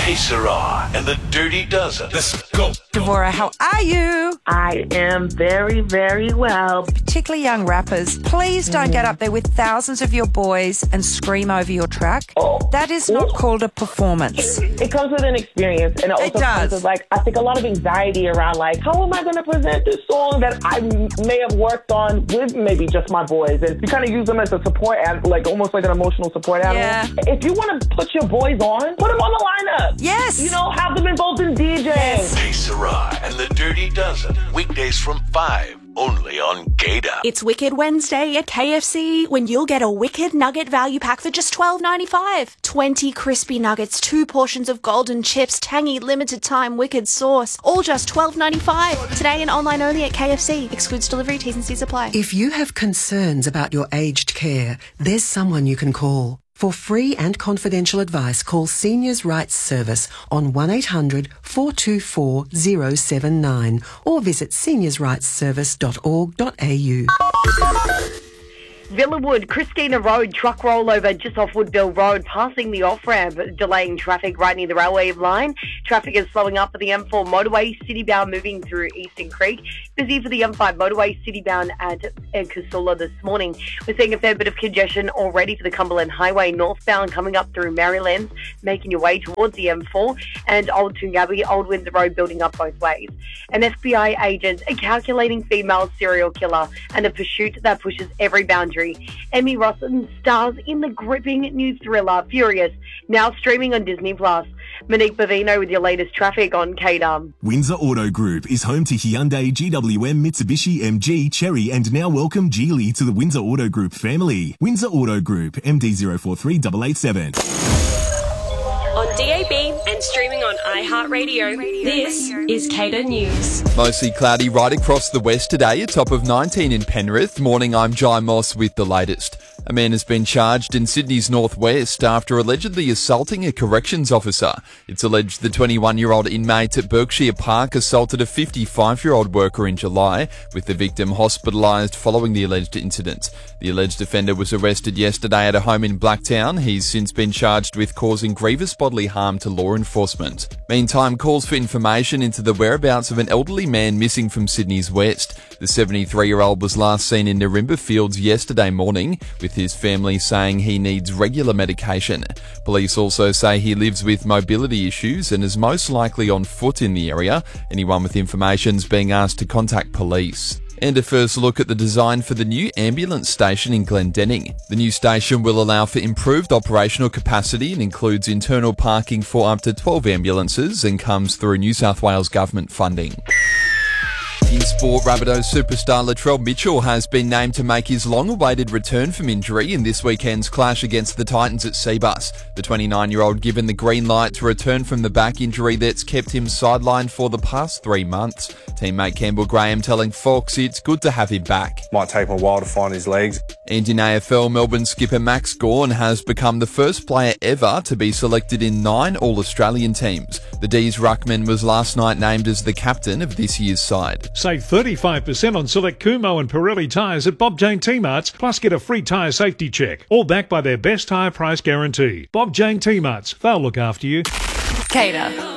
Hey, Sarah, and the Dirty Dozen. Let's go. Devora, how are you? I am very, very well. Particularly young rappers, please don't get up there with thousands of your boys and scream over your track. That is not called a performance. It comes with an experience, and it also comes with, I think a lot of anxiety around, how am I going to present this song that I may have worked on with maybe just my boys? And you kind of use them as a support, almost like an emotional support animal. Yeah. If you want to put your boys on, put them on the lineup. Yes. Have them involved in DJing. Yes. Hey, Sarah, and the Dirty Dozen. Weekdays from 5, only on Gator. It's Wicked Wednesday at KFC when you'll get a Wicked Nugget value pack for just $12.95. 20 crispy nuggets, 2 portions of golden chips, tangy limited time Wicked sauce, all just $12.95. Today and online only at KFC. Excludes delivery, T's and C's apply. If you have concerns about your aged care, there's someone you can call. For free and confidential advice, call Seniors Rights Service on 1-800-424-079 or visit seniorsrightsservice.org.au. Villawood, Christina Road, truck rollover just off Woodville Road, passing the off-ramp, delaying traffic right near the railway line. Traffic is slowing up for the M4 motorway, city-bound moving through Eastern Creek. Busy for the M5 motorway, city-bound at Casula this morning. We're seeing a fair bit of congestion already for the Cumberland Highway, northbound coming up through Maryland, making your way towards the M4, and Old Toongabbie, Old Windsor Road building up both ways. An FBI agent, a calculating female serial killer, and a pursuit that pushes every boundary. Emmy Rossum stars in the gripping new thriller Furious, now streaming on Disney+. Monique Bavino with your latest traffic on KDUM. Windsor Auto Group is home to Hyundai, GWM, Mitsubishi, MG, Chery, and now welcome Geely to the Windsor Auto Group family. Windsor Auto Group, MD043887. On DAB and streaming on iHeartRadio, this is Cater News. Mostly cloudy right across the west today, a top of 19 in Penrith. Morning, I'm Jai Moss with the latest. A man has been charged in Sydney's northwest after allegedly assaulting a corrections officer. It's alleged the 21-year-old inmate at Berkshire Park assaulted a 55-year-old worker in July, with the victim hospitalised following the alleged incident. The alleged offender was arrested yesterday at a home in Blacktown. He's since been charged with causing grievous bodily harm to law enforcement. Meantime, calls for information into the whereabouts of an elderly man missing from Sydney's west. The 73-year-old was last seen in Narimba Fields yesterday morning, with his family saying he needs regular medication. Police also say he lives with mobility issues and is most likely on foot in the area. Anyone with information is being asked to contact police. And a first look at the design for the new ambulance station in Glendenning. The new station will allow for improved operational capacity and includes internal parking for up to 12 ambulances and comes through New South Wales government funding. In sport, Rabbitohs superstar Latrell Mitchell has been named to make his long-awaited return from injury in this weekend's clash against the Titans at Cbus. The 29-year-old given the green light to return from the back injury that's kept him sidelined for the past 3 months. Teammate Campbell Graham telling Fox it's good to have him back. Might take him a while to find his legs. And in AFL, Melbourne skipper Max Gawn has become the first player ever to be selected in 9 All-Australian teams. The D's ruckman was last night named as the captain of this year's side. Save 35% on select Kumho and Pirelli tyres at Bob Jane T-Marts, plus get a free tyre safety check. All backed by their best tyre price guarantee. Bob Jane T-Marts, they'll look after you. Cater.